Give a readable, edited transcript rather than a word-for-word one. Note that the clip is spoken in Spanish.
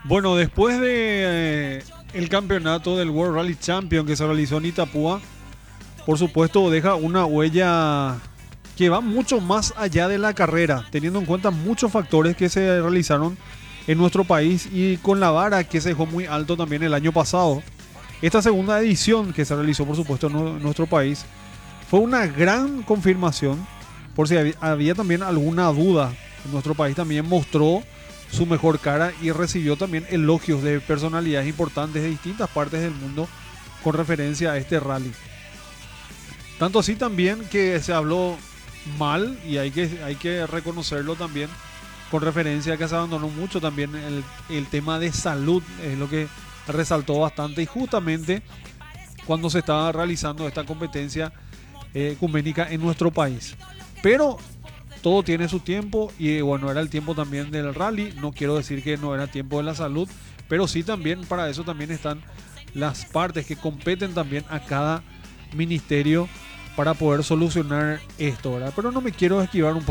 Bueno, después de el campeonato del World Rally Champion que se realizó en Itapúa, por supuesto deja una huella que va mucho más allá de la carrera, teniendo en cuenta muchos factores que se realizaron en nuestro país y con la vara que se dejó muy alto también el año pasado. Esta segunda edición que se realizó, por supuesto, en nuestro país, fue una gran confirmación, por si había también alguna duda. En nuestro país también mostró su mejor cara y recibió también elogios de personalidades importantes de distintas partes del mundo con referencia a este rally. Tanto así también que se habló mal, y hay que reconocerlo también, con referencia a que se abandonó mucho también el tema de salud, es lo que resaltó bastante, y justamente cuando se estaba realizando esta competencia ecuménica en nuestro país. Pero todo tiene su tiempo y bueno, era el tiempo también del rally. No quiero decir que no era tiempo de la salud, pero sí también para eso también están las partes que competen también a cada ministerio para poder solucionar esto, ¿verdad? Pero no me quiero esquivar un poco